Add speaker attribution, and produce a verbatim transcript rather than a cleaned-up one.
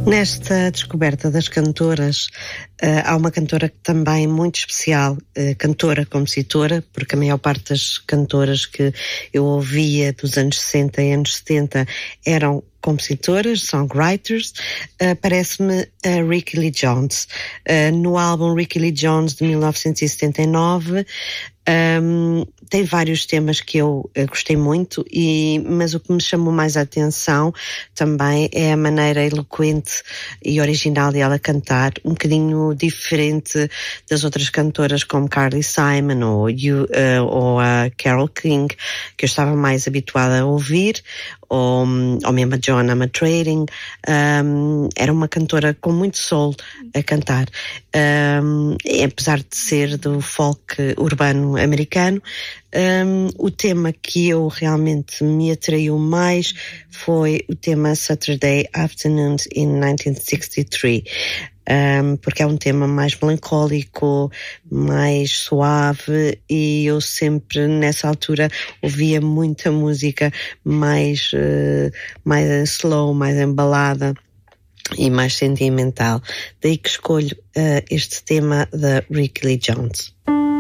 Speaker 1: Nesta descoberta das cantoras, uh, há uma cantora também muito especial, uh, cantora, compositora, porque a maior parte das cantoras que eu ouvia dos anos sessenta e anos setenta eram compositoras, songwriters. Uh, parece-me a Rickie Lee Jones. Uh, no álbum Rickie Lee Jones de mil novecentos e setenta e nove, um, tem vários temas que eu uh, gostei muito, e, mas o que me chamou mais a atenção também é a maneira eloquente e original de ela cantar, um bocadinho diferente das outras cantoras como Carly Simon ou, you, uh, ou a Carole King, que eu estava mais habituada a ouvir, ou, ou mesmo a Joanna McTrading. Um, era uma cantora com muito soul a cantar, um, e apesar de ser do folk urbano americano. Um, o tema que eu realmente me atraiu mais foi o tema Saturday Afternoons in nineteen sixty-three. Um, porque é um tema mais melancólico, mais suave, e eu sempre nessa altura ouvia muita música mais, uh, mais slow, mais embalada e mais sentimental. Daí que escolho uh, este tema da Rickie Lee Jones.